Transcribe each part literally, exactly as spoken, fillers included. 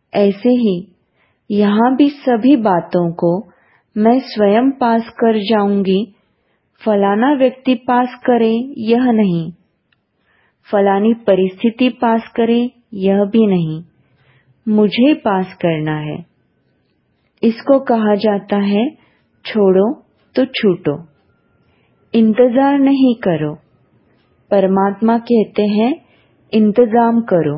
ऐसे ही यहाँ भी सभी बातों को मैं स्वयं पास कर जाऊंगी, फलाना व्यक्ति पास करे यह नहीं, फलानी परिस्थिति पास करे यह भी नहीं, मुझे पास करना है। इसको कहा जाता है छोड़ो तो छूटो, इंतजार नहीं करो। परमात्मा कहते हैं इंतजाम करो।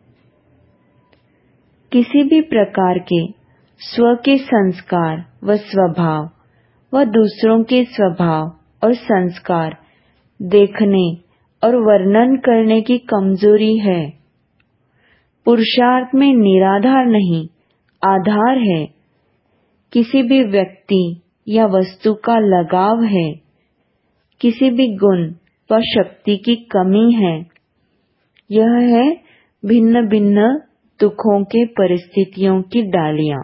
किसी भी प्रकार के स्व के संस्कार व स्वभाव व दूसरों के स्वभाव और संस्कार देखने और वर्णन करने की कमजोरी है। पुरुषार्थ में निराधार नहीं, आधार है। किसी भी व्यक्ति या वस्तु का लगाव है, किसी भी गुण व शक्ति की कमी है। यह है भिन्न भिन्न दुखों के परिस्थितियों की डालियां।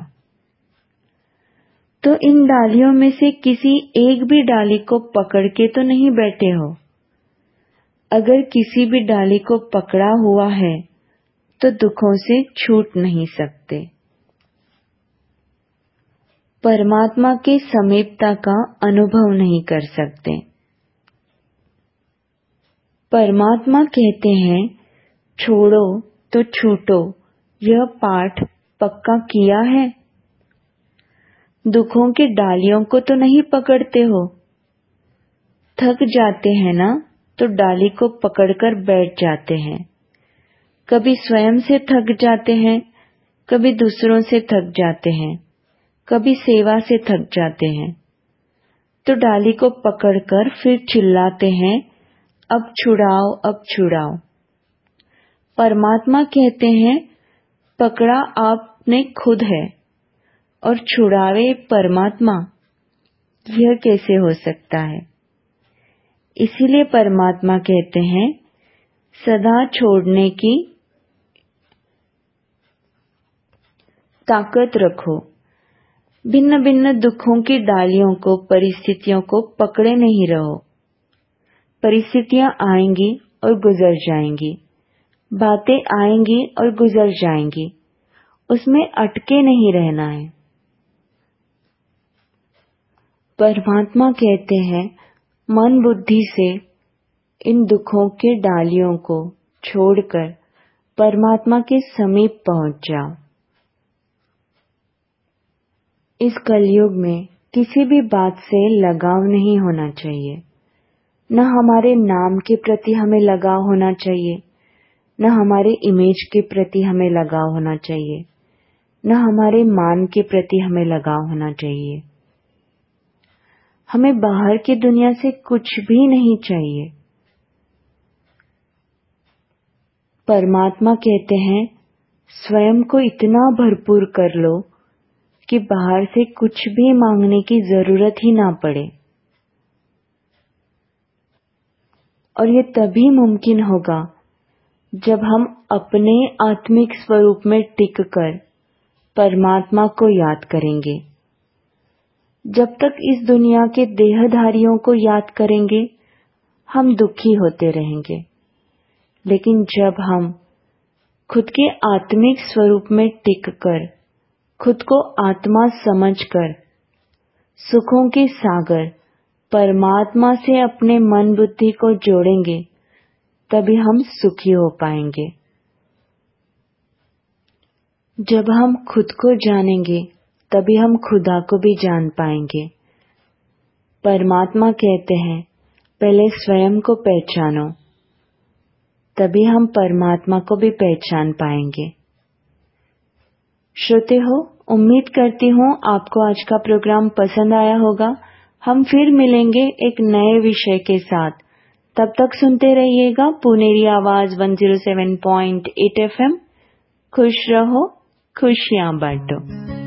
तो इन डालियों में से किसी एक भी डाली को पकड़ के तो नहीं बैठे हो। अगर किसी भी डाली को पकड़ा हुआ है तो दुखों से छूट नहीं सकते। परमात्मा के समीपता का अनुभव नहीं कर सकते। परमात्मा कहते हैं छोड़ो तो छूटो, यह पाठ पक्का किया है। दुखों की डालियों को तो नहीं पकड़ते हो। थक जाते हैं ना तो डाली को पकड़कर बैठ जाते हैं। कभी स्वयं से थक जाते हैं, कभी दूसरों से थक जाते हैं, कभी सेवा से थक जाते हैं, तो डाली को पकड़कर फिर चिल्लाते हैं अब छुड़ाओ अब छुड़ाओ। परमात्मा कहते हैं पकड़ा आपने खुद है और छुड़ावे परमात्मा, यह कैसे हो सकता है। इसीलिए परमात्मा कहते हैं सदा छोड़ने की ताकत रखो। भिन्न भिन्न दुखों की डालियों को, परिस्थितियों को पकड़े नहीं रहो। परिस्थितियां आएंगी और गुजर जाएंगी, बातें आएंगी और गुजर जाएंगी, उसमें अटके नहीं रहना है। परमात्मा कहते हैं मन बुद्धि से इन दुखों के डालियों को छोड़कर परमात्मा के समीप पहुंच जाओ। इस कलयुग में किसी भी बात से लगाव नहीं होना चाहिए। न हमारे नाम के प्रति हमें लगाव होना चाहिए, न हमारे इमेज के प्रति हमें लगाव होना चाहिए, न हमारे मान के प्रति हमें लगाव होना चाहिए। हमें बाहर की दुनिया से कुछ भी नहीं चाहिए। परमात्मा कहते हैं स्वयं को इतना भरपूर कर लो कि बाहर से कुछ भी मांगने की जरूरत ही ना पड़े। और ये तभी मुमकिन होगा जब हम अपने आत्मिक स्वरूप में टिककर परमात्मा को याद करेंगे। जब तक इस दुनिया के देहधारियों को याद करेंगे हम दुखी होते रहेंगे, लेकिन जब हम खुद के आत्मिक स्वरूप में टिककर खुद को आत्मा समझकर सुखों के सागर परमात्मा से अपने मन बुद्धि को जोड़ेंगे, तभी हम सुखी हो पाएंगे। जब हम खुद को जानेंगे तभी हम खुदा को भी जान पाएंगे। परमात्मा कहते हैं पहले स्वयं को पहचानो, तभी हम परमात्मा को भी पहचान पाएंगे। श्रोते हो, उम्मीद करती हूँ आपको आज का प्रोग्राम पसंद आया होगा। हम फिर मिलेंगे एक नए विषय के साथ। तब तक सुनते रहिएगा पुनेरी आवाज एक सौ सात पॉइंट आठ एफ एम। खुश रहो, खुशियां बांटो।